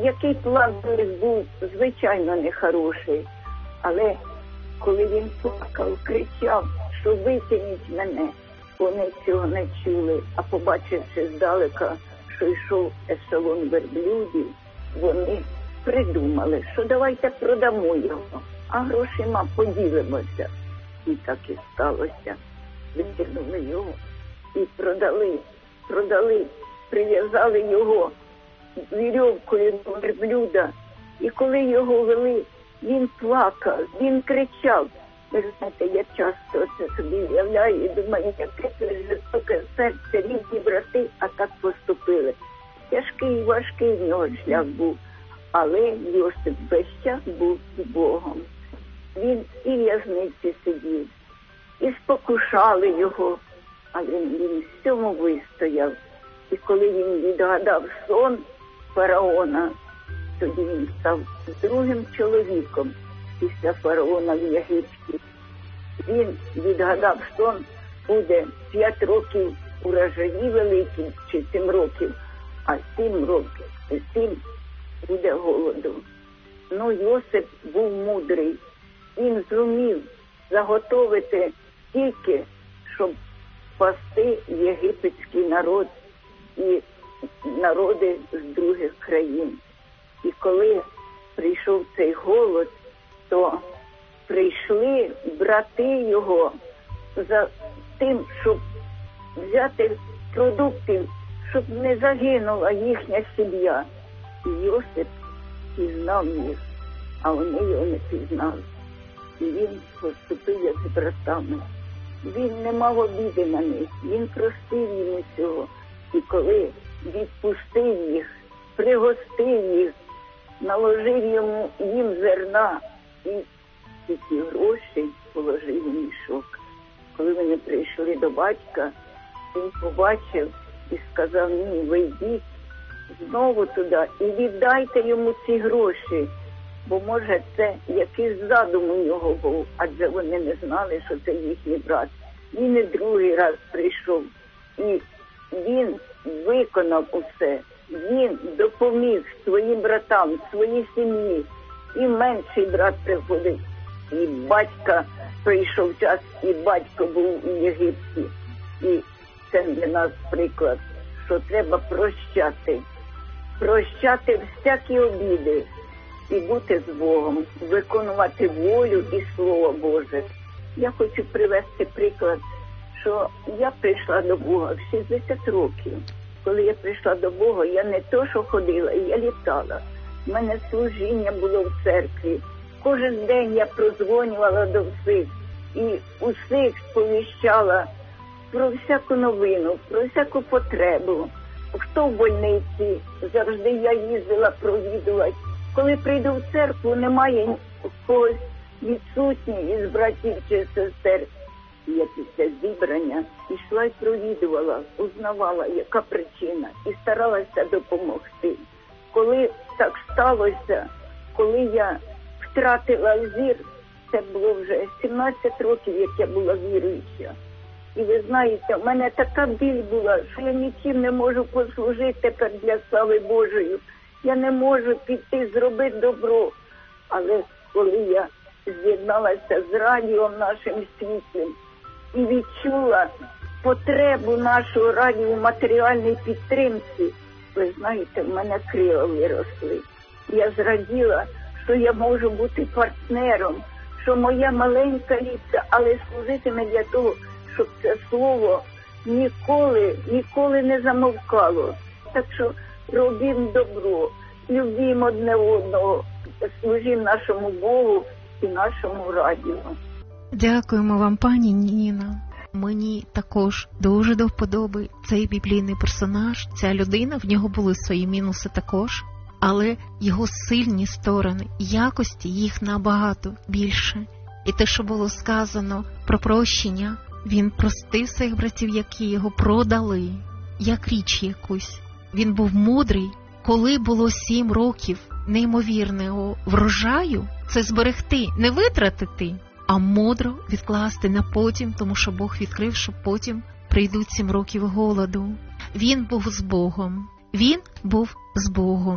який план був, звичайно, нехороший. Але коли він плакав, кричав, що витягніть мене, вони цього не чули. А побачивши здалека, що йшов ешелон верблюдів, вони придумали, що давайте продамо його, а грошима поділимося. І так і сталося. Витягнули його і продали, прив'язали його вірьовкою до верблюда. І коли його вели, він плакав, він кричав. Ви знаєте, я часто це собі уявляю і думаю, яке це жорстоке серце, рідні брати, а так поступили. Тяжкий і важкий в нього шлях був, але Йосип весь час був з Богом. Він і в в'язниці сидів, і спокушали його, але він всьому вистояв. І коли він відгадав сон фараона, тоді він став другим чоловіком після фараона в Єгипті. Він відгадав сон, буде 5 років урожаї великі, чи 7 років, а 7 років, 7 буде голоду. Ну, Йосип був мудрий. Він зумів заготовити тільки, щоб спасти єгипетський народ і народи з других країн. І коли прийшов цей голод, то прийшли брати його за тим, щоб взяти продуктів, щоб не загинула їхня сім'я. І Йосип пізнав їх, а вони його не пізнали. І він поступив як з братами. Він не мав обіди на них, він простив їм усього. І коли відпустив їх, пригостив їх, наложив їм зерна і ці гроші положив у мішок. Коли вони прийшли до батька, він побачив і сказав: ні, ви йдіть знову туди і віддайте йому ці гроші, бо може це якийсь задум у нього був, адже вони не знали, що це їхній брат. Він і другий раз прийшов, і він виконав усе. Він допоміг своїм братам, своїй сім'ї. І менший брат приходив, і батька прийшов час, і батько був у Єгипті. І це для нас приклад, що треба прощати. Прощати всякі обіди і бути з Богом, виконувати волю і Слово Боже. Я хочу привести приклад, що я прийшла до Бога в 60 років. Коли я прийшла до Бога, я не то, що ходила, я літала. У мене служіння було в церкві. Кожен день я прозвонювала до всіх і усіх сповіщала про всяку новину, про всяку потребу. Хто в больниці, завжди я їздила провідувати. Коли прийду в церкву, немає когось відсутній із братів чи сестер. Я після зібрання йшла і провідувала, узнавала, яка причина, і старалася допомогти. Коли так сталося, коли я втратила зір, це було вже 17 років, як я була віруюча. І ви знаєте, в мене така біль була, що я нічим не можу послужити тепер для слави Божої. Я не можу піти зробити добро. Але коли я з'єдналася з радіо нашим світлим і відчула потребу нашого радіо в матеріальній підтримці, ви знаєте, в мене крила виросли. Я зраділа, що я можу бути партнером, що моя маленька ліпця, але служитиме для того, щоб це слово ніколи не замовкало. Так що робімо добро, любімо одне одного, служімо нашому Богу і нашому радіо. Дякуємо вам, пані Ніна. Мені також дуже до вподоби цей біблійний персонаж, ця людина, в нього були свої мінуси також, але його сильні сторони, якості їх набагато більше. І те, що було сказано про прощення, він простив своїх братів, які його продали, як річ якусь. Він був мудрий, коли було 7 років неймовірного врожаю, це зберегти, не витратити, а мудро відкласти на потім, тому що Бог відкрив, що потім прийдуть 7 років голоду. Він був з Богом. Він був з Богом.